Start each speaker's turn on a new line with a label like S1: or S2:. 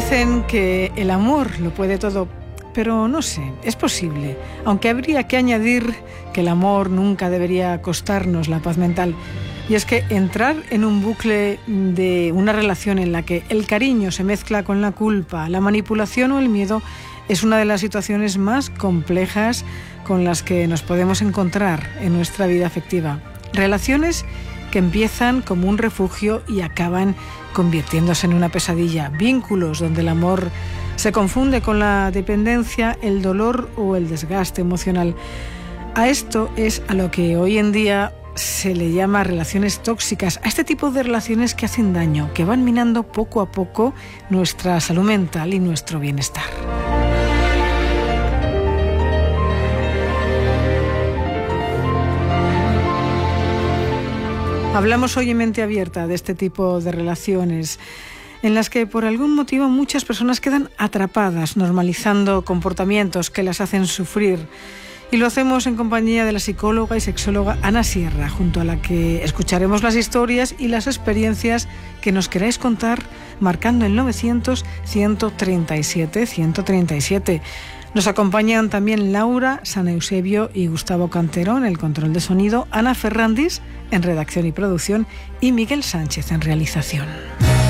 S1: Dicen que el amor lo puede todo, pero no sé, es posible, aunque habría que añadir que el amor nunca debería costarnos la paz mental. Y es que entrar en un bucle de una relación en la que el cariño se mezcla con la culpa, la manipulación o el miedo es una de las situaciones más complejas con las que nos podemos encontrar en nuestra vida afectiva. Relaciones que empiezan como un refugio y acaban convirtiéndose en una pesadilla. Vínculos donde el amor se confunde con la dependencia, el dolor o el desgaste emocional. A esto es a lo que hoy en día se le llama relaciones tóxicas, a este tipo de relaciones que hacen daño, que van minando poco a poco nuestra salud mental y nuestro bienestar. Hablamos hoy en Mente Abierta de este tipo de relaciones en las que por algún motivo muchas personas quedan atrapadas, normalizando comportamientos que las hacen sufrir. Y lo hacemos en compañía de la psicóloga y sexóloga Ana Sierra, junto a la que escucharemos las historias y las experiencias que nos queráis contar, marcando el 900-137-137. Nos acompañan también Laura San Eusebio y Gustavo Cantero en el control de sonido, Ana Ferrandis en redacción y producción y Miguel Sánchez en realización.